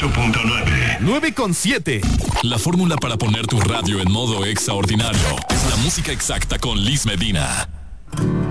98.9. 9.7. La fórmula para poner tu radio en modo extraordinario es la música exacta con Liz Medina.